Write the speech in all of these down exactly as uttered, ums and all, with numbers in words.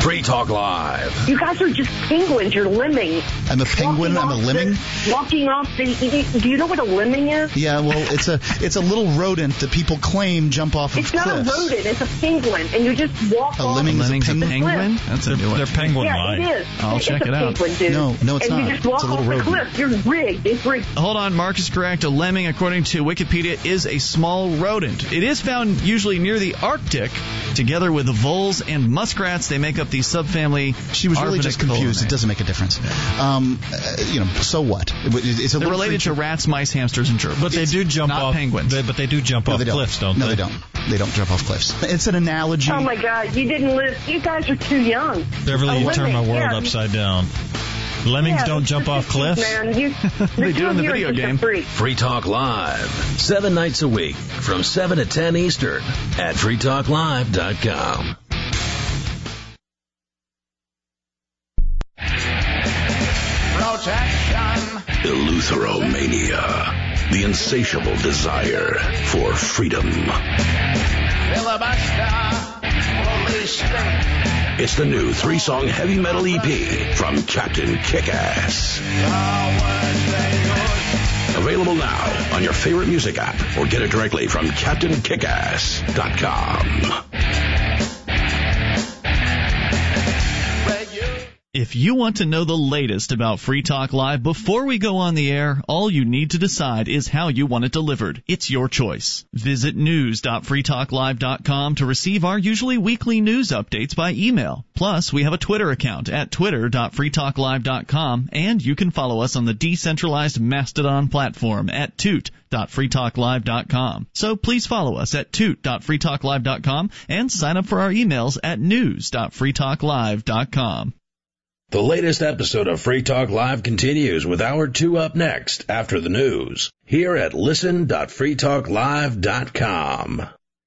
Free Talk Live. You guys are just penguins. You're lemmings. I'm a penguin. I'm a lemming. The, walking off the... Do you know what a lemming is? Yeah, well, it's a it's a little rodent that people claim jump off of it's cliffs. It's not a rodent. It's a penguin. And you just walk a off... Lemming A lemming's a penguin? penguin? That's a new one. They're penguin Yeah, like. it is. I'll it's check a it out. Penguin, dude. No, no, it's and not. And you just walk it's a little off the rodent. cliff. You're rigged. It's rigged. Hold on, Mark is correct. A lemming, according to Wikipedia, is a small rodent. It is found usually near the Arctic. Together with the voles and muskrats, they make up the subfamily. She was really just confused. It doesn't make a difference. Um, uh, you know, so what? It's a They're related creature. to rats, mice, hamsters, and gerbils. But they do jump not off penguins. They, but they do jump no, off they don't. cliffs, don't no, they? No, they don't. They don't jump off cliffs. It's an analogy. Oh, my God. You didn't live... You guys are too young. Beverly, A you turned my lemming, world yeah. upside down. Lemmings Yeah, don't jump off cliffs? Man, you, They do in the video game. Free Talk Live. Seven nights a week from seven to ten Eastern at free talk live dot com. Eleutheromania. The insatiable desire for freedom. It's the new three-song heavy metal E P from Captain Kickass. Available now on your favorite music app or get it directly from captain kickass dot com. If you want to know the latest about Free Talk Live before we go on the air, all you need to decide is how you want it delivered. It's your choice. Visit news dot free talk live dot com to receive our usually weekly news updates by email. Plus, we have a Twitter account at twitter dot free talk live dot com, and you can follow us on the decentralized Mastodon platform at toot dot free talk live dot com. So please follow us at toot dot free talk live dot com and sign up for our emails at news dot free talk live dot com. The latest episode of Free Talk Live continues with Hour two up next after the news here at listen dot free talk live dot com.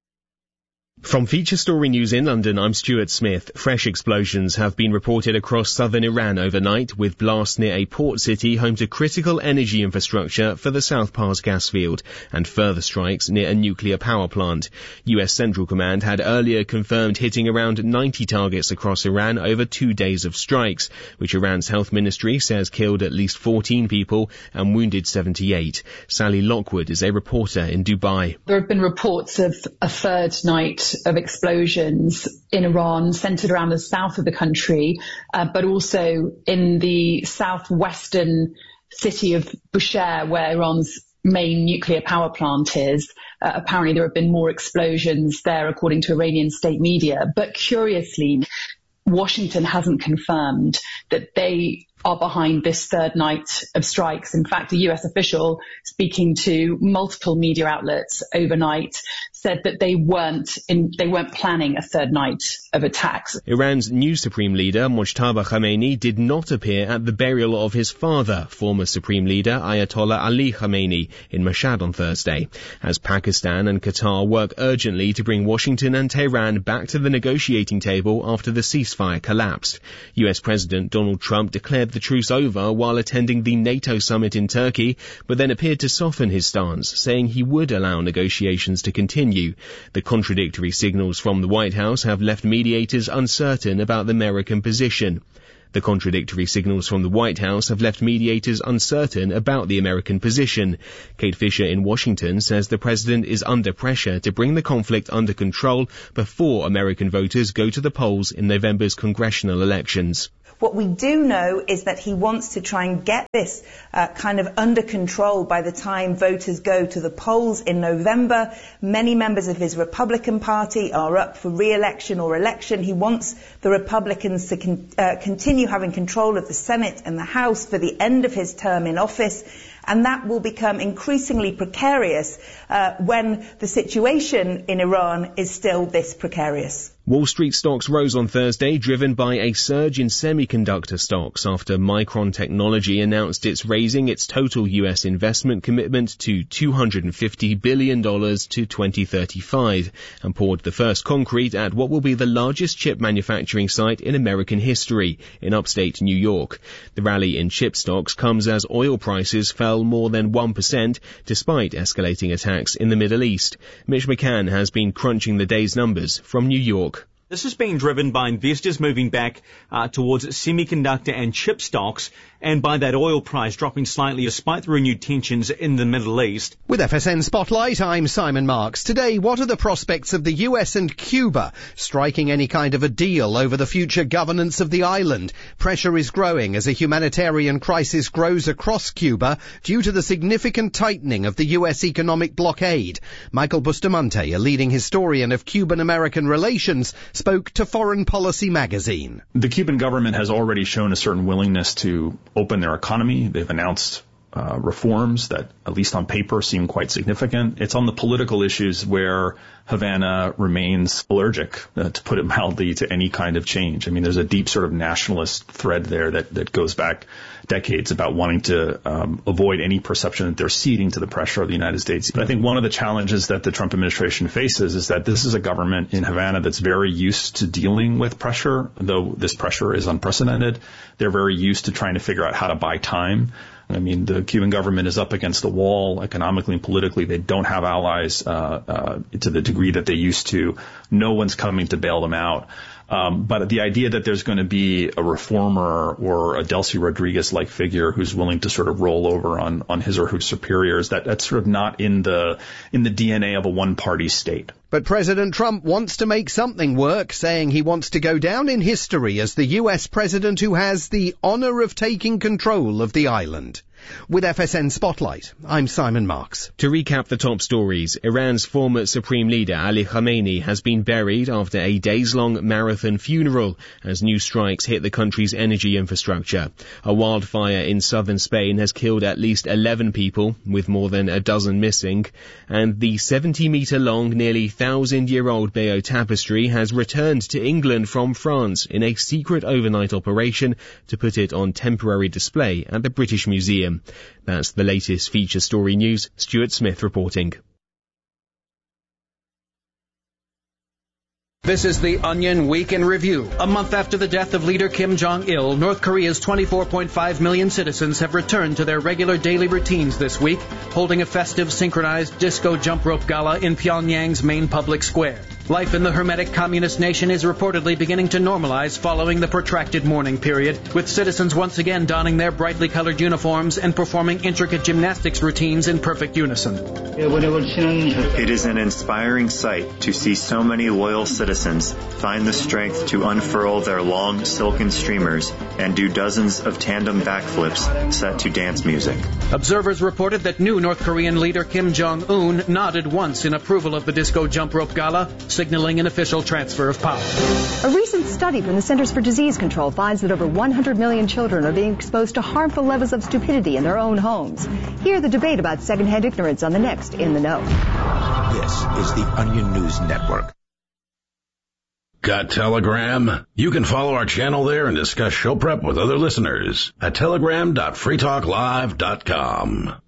From Feature Story News in London, I'm Stuart Smith. Fresh explosions have been reported across southern Iran overnight, with blasts near a port city home to critical energy infrastructure for the South Pars gas field, and further strikes near a nuclear power plant. U S Central Command had earlier confirmed hitting around ninety targets across Iran over two days of strikes, which Iran's health ministry says killed at least fourteen people and wounded seventy-eight. Sally Lockwood is a reporter in Dubai. There have been reports of a third night of explosions in Iran centered around the south of the country, uh, but also in the southwestern city of Bushehr, where Iran's main nuclear power plant is. Uh, apparently there have been more explosions there, according to Iranian state media. But curiously, Washington hasn't confirmed that they are behind this third night of strikes. In fact, a U S official speaking to multiple media outlets overnight said that they weren't in, they weren't planning a third night of attacks. Iran's new Supreme Leader, Mojtaba Khamenei, did not appear at the burial of his father, former Supreme Leader Ayatollah Ali Khamenei, in Mashhad on Thursday, as Pakistan and Qatar work urgently to bring Washington and Tehran back to the negotiating table after the ceasefire collapsed. U S President Donald Trump declared the truce over while attending the NATO summit in Turkey, but then appeared to soften his stance, saying he would allow negotiations to continue. The contradictory signals from the White House have left mediators uncertain about the American position. The contradictory signals from the White House have left mediators uncertain about the American position. Kate Fisher in Washington says the president is under pressure to bring the conflict under control before American voters go to the polls in November's congressional elections. What we do know is that he wants to try and get this uh, kind of under control by the time voters go to the polls in November. Many members of his Republican Party are up for re-election or election. He wants the Republicans to con- uh, continue having control of the Senate and the House for the end of his term in office. And that will become increasingly precarious uh, when the situation in Iran is still this precarious. Wall Street stocks rose on Thursday, driven by a surge in semiconductor stocks after Micron Technology announced it's raising its total U S investment commitment to two hundred fifty billion dollars to twenty thirty-five and poured the first concrete at what will be the largest chip manufacturing site in American history in upstate New York. The rally in chip stocks comes as oil prices fell more than one percent despite escalating attacks in the Middle East. Mitch McCann has been crunching the day's numbers from New York. This is being driven by investors moving back uh, towards semiconductor and chip stocks, and by that oil price dropping slightly despite the renewed tensions in the Middle East. With F S N Spotlight, I'm Simon Marks. Today, what are the prospects of the U S and Cuba striking any kind of a deal over the future governance of the island? Pressure is growing as a humanitarian crisis grows across Cuba due to the significant tightening of the U S economic blockade. Michael Bustamante, a leading historian of Cuban-American relations, spoke to Foreign Policy magazine. The Cuban government has already shown a certain willingness to open their economy. They've announced uh, reforms that, at least on paper, seem quite significant. It's on the political issues where Havana remains allergic, uh, to put it mildly, to any kind of change. I mean, there's a deep sort of nationalist thread there that, that goes back decades about wanting to um, avoid any perception that they're ceding to the pressure of the United States. But I think one of the challenges that the Trump administration faces is that this is a government in Havana that's very used to dealing with pressure, though this pressure is unprecedented. They're very used to trying to figure out how to buy time. I mean, the Cuban government is up against the wall economically and politically. They don't have allies uh, uh, to the degree that they used to. No one's coming to bail them out. Um, but the idea that there's going to be a reformer or a Delcy Rodriguez-like figure who's willing to sort of roll over on, on his or her superiors, that, that's sort of not in the in the D N A of a one-party state. But President Trump wants to make something work, saying he wants to go down in history as the U S president who has the honor of taking control of the island. With F S N Spotlight, I'm Simon Marks. To recap the top stories, Iran's former Supreme Leader Ali Khamenei has been buried after a days-long marathon funeral as new strikes hit the country's energy infrastructure. A wildfire in southern Spain has killed at least eleven people, with more than a dozen missing, and the seventy-metre-long, nearly thousand-year-old Bayeux Tapestry has returned to England from France in a secret overnight operation to put it on temporary display at the British Museum. That's the latest feature story news. Stuart Smith reporting. This is the Onion Week in Review. A month after the death of leader Kim Jong-il, North Korea's twenty-four point five million citizens have returned to their regular daily routines this week, holding a festive synchronized disco jump rope gala in Pyongyang's main public square. Life in the hermetic communist nation is reportedly beginning to normalize following the protracted mourning period, with citizens once again donning their brightly colored uniforms and performing intricate gymnastics routines in perfect unison. It is an inspiring sight to see so many loyal citizens find the strength to unfurl their long silken streamers and do dozens of tandem backflips set to dance music. Observers reported that new North Korean leader Kim Jong-un nodded once in approval of the disco jump rope gala, signaling an official transfer of power. A recent study from the Centers for Disease Control finds that over one hundred million children are being exposed to harmful levels of stupidity in their own homes. Hear the debate about secondhand ignorance on the next In the Know. This is the Onion News Network. Got Telegram? You can follow our channel there and discuss show prep with other listeners at telegram dot free talk live dot com.